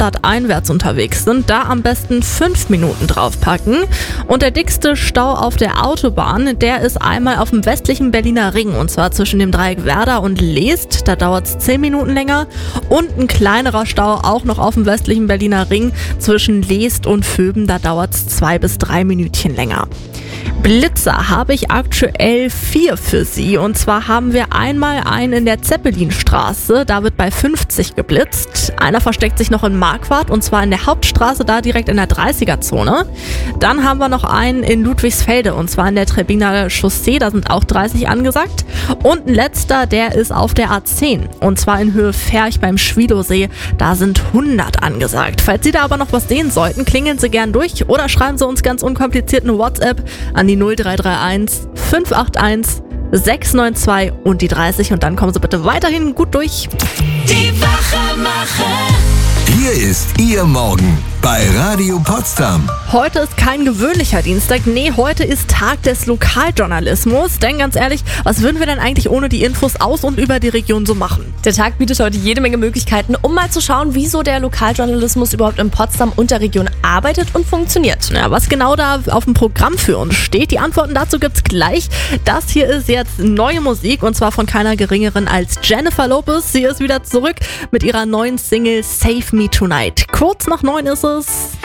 stadteinwärts unterwegs sind, da am besten 5 Minuten draufpacken. Und der dickste Stau auf der Autobahn, der ist einmal auf dem westlichen Berliner Ring, und zwar zwischen dem Dreieck Werder und Leest, da dauert es 10 Minuten länger. Und ein kleinerer Stau auch noch auf dem westlichen Berliner Ring zwischen Leest und Vöben, da dauert es 2 bis 3 Minütchen länger. Blitzer habe ich aktuell 4 für Sie, und zwar haben wir einmal einen in der Zeppelinstraße, da wird bei 50 geblitzt. Einer versteckt sich noch in Marquardt, und zwar in der Hauptstraße, da direkt in der 30er-Zone. Dann haben wir noch einen in Ludwigsfelde, und zwar in der Trebbiner Chaussee, da sind auch 30 angesagt. Und ein letzter, der ist auf der A10, und zwar in Höhe Ferch beim Schwiedosee, da sind 100 angesagt. Falls Sie da aber noch was sehen sollten, klingeln Sie gern durch oder schreiben Sie uns ganz unkompliziert eine WhatsApp an die 0331 581 692 und die 30, und dann kommen Sie bitte weiterhin gut durch. Die Wachemacher. Hier ist Ihr Morgen bei Radio Potsdam. Heute ist kein gewöhnlicher Dienstag, nee, heute ist Tag des Lokaljournalismus. Denn ganz ehrlich, was würden wir denn eigentlich ohne die Infos aus und über die Region so machen? Der Tag bietet heute jede Menge Möglichkeiten, um mal zu schauen, wieso der Lokaljournalismus überhaupt in Potsdam und der Region arbeitet und funktioniert. Ja, was genau da auf dem Programm für uns steht, die Antworten dazu gibt's gleich. Das hier ist jetzt neue Musik, und zwar von keiner geringeren als Jennifer Lopez. Sie ist wieder zurück mit ihrer neuen Single Save Me Tonight. Kurz nach 9 ist es.